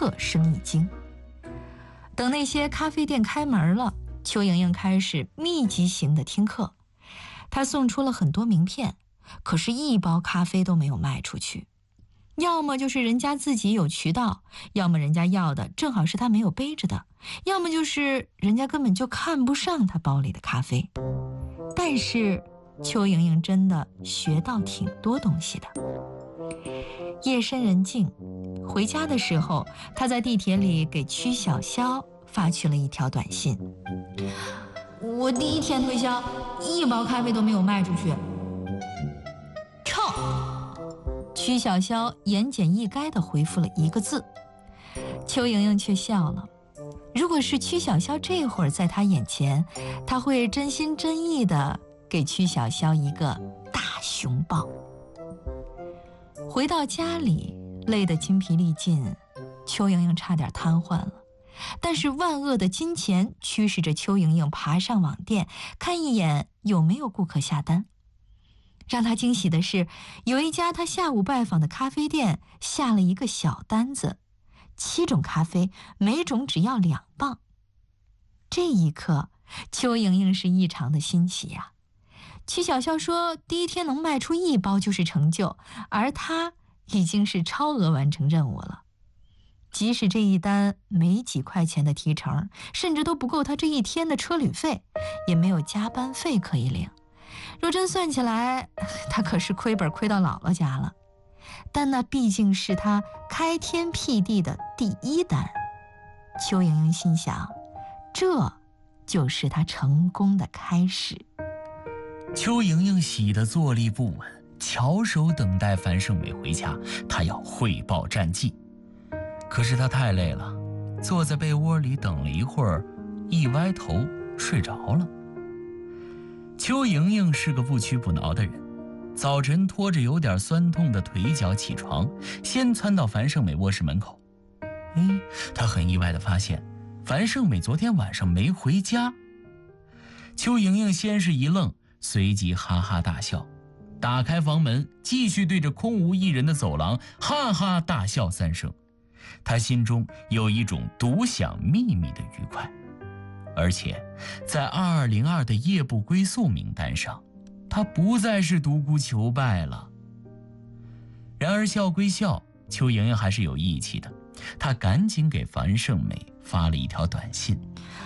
特是秘经。等那些咖啡店开门了，邱莹莹开始密集型的听课。她送出了很多名片，可是一包咖啡都没有卖出去。要么就是人家自己有渠道，要么人家要的正好是他没有背着的，要么就是人家根本就看不上他包里的咖啡。但是邱莹莹真的学到挺多东西的。夜深人静，回家的时候，她在地铁里给曲小潇发去了一条短信：我第一天推销，一包咖啡都没有卖出去。臭！曲小潇言简意赅地回复了一个字。邱莹莹却笑了。如果是曲小潇这会儿在她眼前，她会真心真意地给曲小潇一个大熊抱。回到家里，累得筋疲力尽，邱莹莹差点瘫痪了。但是万恶的金钱驱使着邱莹莹爬上网店，看一眼有没有顾客下单。让她惊喜的是，有一家她下午拜访的咖啡店下了一个小单子，7种咖啡，每种只要2磅。这一刻，邱莹莹是异常的欣喜呀。曲小潇说，第一天能卖出1包就是成就，而她已经是超额完成任务了。即使这一单没几块钱的提成，甚至都不够她这一天的车旅费，也没有加班费可以领。若真算起来，她可是亏本亏到姥姥家了。但那毕竟是她开天辟地的第1单。邱莹莹心想，这就是她成功的开始。 邱莹莹喜得坐立不稳，翘首等待樊胜美回家，她要汇报战绩。可是她太累了，坐在被窝里等了一会儿，一歪头睡着了。邱莹莹是个不屈不挠的人，早晨拖着有点酸痛的腿脚起床，先窜到樊胜美卧室门口。她很意外地发现樊胜美昨天晚上没回家。邱莹莹先是一愣，随即哈哈大笑，打开房门，继续对着空无一人的走廊哈哈大笑3声。她心中有一种独享秘密的愉快，而且在2202的夜不归宿名单上，她不再是独孤求败了。然而笑归笑，邱莹莹还是有义气的，她赶紧给樊胜美发了一条短信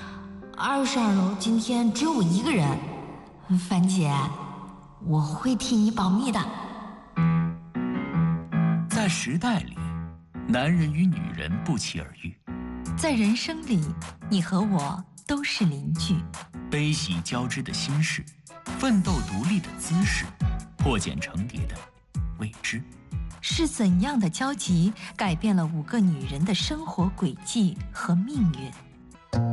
：22楼今天只有我一个人，樊姐，我会替你保密的。 在时代里，男人与女人不期而遇， 在人生里，你和我都是邻居。 悲喜交织的心事，奋斗独立的姿势，破茧成蝶的未知。 是怎样的交集改变了5个女人的生活轨迹和命运？